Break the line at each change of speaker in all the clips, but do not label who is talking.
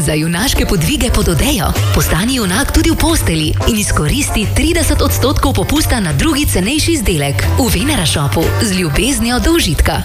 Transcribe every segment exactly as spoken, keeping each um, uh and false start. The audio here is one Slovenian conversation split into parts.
Za junaške podvige pod odejo postani junak tudi v posteli in izkoristi trideset odstotkov popusta na drugi cenejši izdelek v Venera Shopu z ljubeznijo do užitka.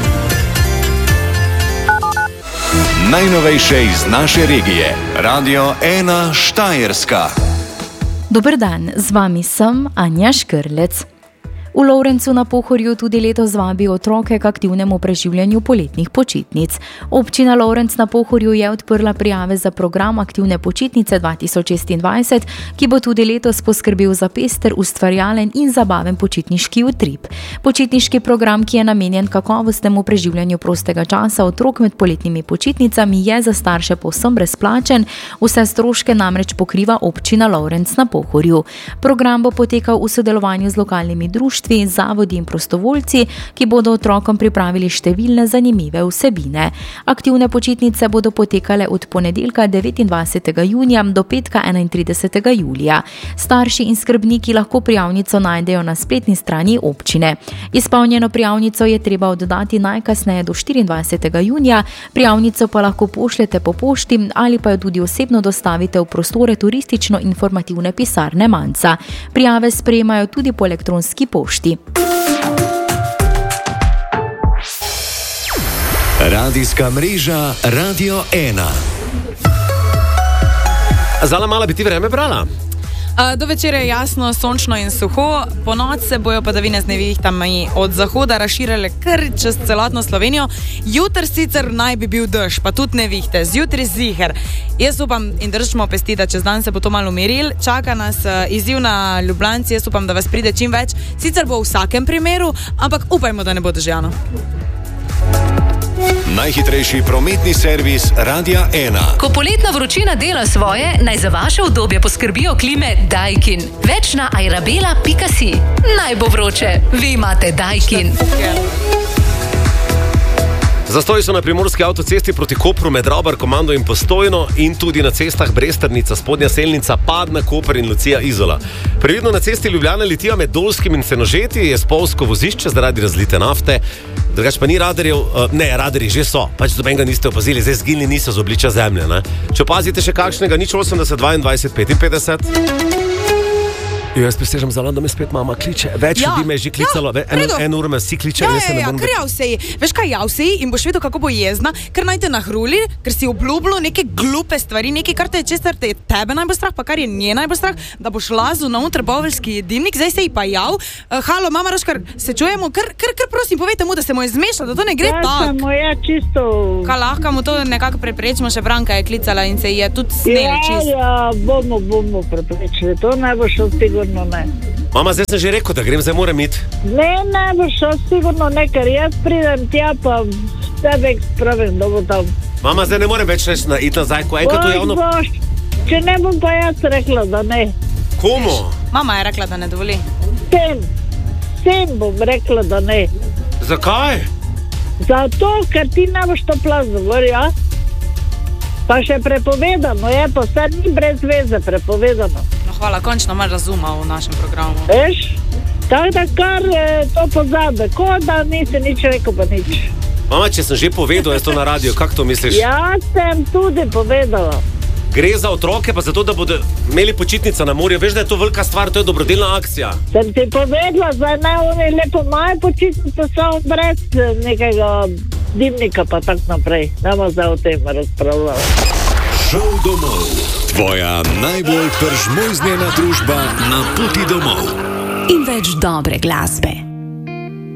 Najnovejše iz naše regije. Radio ena Štajerska.
Dober dan, z vami sem Anja Škrlec. V Lovrencu na Pohorju tudi letos vabijo otroke k aktivnemu preživljanju poletnih počitnic. Občina Lovrenc na Pohorju je odprla prijave za program aktivne počitnice dva tisoč šestindvajset, ki bo tudi letos poskrbel za pester, ustvarjalen in zabaven počitniški utrip. Počitniški program, ki je namenjen kakovostnemu preživljanju prostega časa otrok med poletnimi počitnicami, je za starše povsem brezplačen, vse stroške namreč pokriva občina Lovrenc na Pohorju. Program bo potekal v sodelovanju z lokalnimi društvi, zavodi in prostovoljci, ki bodo otrokom pripravili številne zanimive vsebine. Aktivne počitnice bodo potekale od ponedeljka devetindvajsetega junija do petka enaintridesetega julija. Starši in skrbniki lahko prijavnico najdejo na spletni strani občine. Izpolnjeno prijavnico je treba oddati najkasneje do štiriindvajsetega junija, prijavnico pa lahko pošljete po pošti ali pa jo tudi osebno dostavite v prostore turistično-informativne pisarne Manca. Prijave sprejemajo tudi po elektronski pošti.
Radijska mreža Radio ena.
Zala, mala bi ti vreme brala?
Uh, do večera je jasno, sončno in suho, po noč se bojo padavine z nevihtami od zahoda razširjale kar čez celotno Slovenijo. Jutr sicer naj bi bil dež, pa tudi nevihte, zjutraj ziher. Jaz upam in držimo pesti, da čez dan se bo to malo umiril. Čaka nas uh, izziv na Ljubljanci, jaz upam, da vas pride čim več. Sicer bo v vsakem primeru, ampak upajmo, da ne bo dežjano.
Najhitrejši prometni servis Radia ena.
Ko poletna vročina dela svoje, naj za vaše udobje poskrbijo klime Daikin. Več na airabela pika si. Naj bo vroče, vi imate Daikin.
Zastoji so na primorski avtocesti proti Kopru med Ravbar, Komando in Postojno in tudi na cestah Bresternica, Spodnja Selnica, Padna, Koper in Lucija Izola. Previdno na cesti Ljubljana Litija med Dolskim in Senožeti je spolzko vozišče zaradi razlite nafte. Drugač pa ni radarjev, ne, radarji že so, pač dobenega niste opazili, zdaj zginili niso z obličja zemlje, ne. Če opazite še kakšnega, nič osemdeset dvaindvajset petinpetdeset. Jo, jaz prisežem Zala, da me spet mama kliče. Več
Ja,
ljudi me je že klicalo,
ja,
en,
redo.
en ur me vsi kliče.
Ja,
in jaz se
ja,
ne
ja,
bom-
kar jav seji. Veš kaj, jav seji in boš vedel, kako bo jezna, ker naj te nahruli, ker si obljubil neke glupe stvari, nekaj, kar te je česar te je tebe najbolj strah, pa kar je nje najbolj strah, da boš lazil na utrboveljski jedilnik, zdaj se ji pa jav. Uh, halo, mama Roškar, se čujemo, kar, kar, kar prosim, povejte mu, da se mu je zmešalo, da to ne gre
Ja,
tako.
samo ja, čisto.
Kaj lahko mu to nekako preprečimo, še Branka je klicala in se je tudi snel
Ja,
čist.
ja, bomo, bomo preprečili. To ne bo šlo sigurno ne.
Mama, zdaj sem že rekel, da grem, zdaj moram iti.
Ne, ne bo šlo sigurno ne, ker jaz pridem tja, pa tebe spravim, da bo tam.
Mama, zdaj ne morem več reči na iti nazaj, ko enkrat to
Boš,
javno...
boš. Če ne bom pa jaz rekla, da ne.
Komu?
Mama je rekla, da ne dovoli.
Sem, sem bom rekla, da ne.
Zakaj?
Zato, ker ti ne boš to plaz dovolil, ja? Pa še prepovedano je, pa vse ni brez veze prepovedano.
No, hvala, končno malo razuma v našem programu.
Veš? Tako da kar eh, to pozabe, ko da nisi nič rekel, pa nič.
Mama, če sem že povedal, jaz to na radio, kako to misliš?
Ja, sem tudi povedala.
Gre za otroke, pa zato, da bodo imeli počitnico na morju. Veš, da je to velika stvar, to je dobrodelna akcija.
Sem ti povedala, da ne oni lepo imajo počitnice, samo brez eh, nekega dimnika pa tak naprej. Damo zdaj o tem razpravljati.
Šel domov. Tvoja najbolj peržmojznjena družba na poti domov.
In več dobre glasbe.